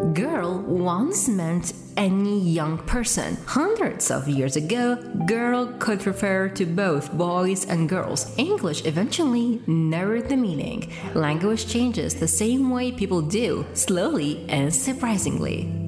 Girl once meant any young person. Hundreds of years ago, girl could refer to both boys and girls. English eventually narrowed the meaning. Language changes the same way people do, slowly and surprisingly.